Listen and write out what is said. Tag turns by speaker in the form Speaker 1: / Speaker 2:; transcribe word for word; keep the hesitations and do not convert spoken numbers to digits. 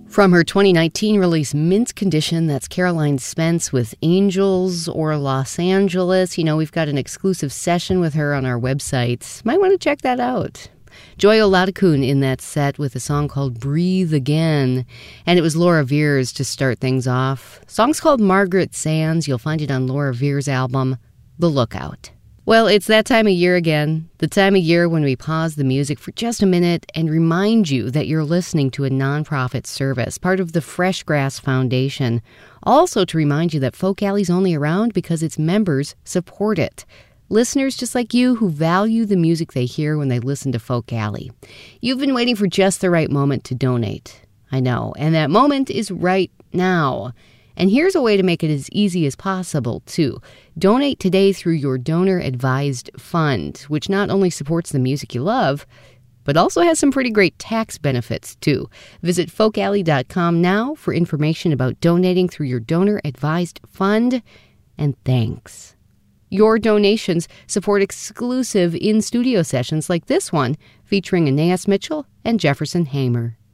Speaker 1: From her twenty nineteen release, Mint Condition, that's Caroline Spence with Angels or Los Angeles. You know, we've got an exclusive session with her on our website. Might want to check that out. Joy Oladokun in that set with a song called Breathe Again. And it was Laura Veirs to start things off. Song's called Margaret Sands. You'll find it on Laura Veirs' album, The Lookout. Well, it's that time of year again, the time of year when we pause the music for just a minute and remind you that you're listening to a nonprofit service, part of the Fresh Grass Foundation. Also to remind you that Folk Alley's only around because its members support it. Listeners just like you who value the music they hear when they listen to Folk Alley. You've been waiting for just the right moment to donate. I know, and that moment is right now. And here's a way to make it as easy as possible, too. Donate today through your donor-advised fund, which not only supports the music you love, but also has some pretty great tax benefits, too. Visit folk alley dot com now for information about donating through your donor-advised fund. And thanks. Your donations support exclusive in-studio sessions like this one, featuring Anais Mitchell and Jefferson Hamer.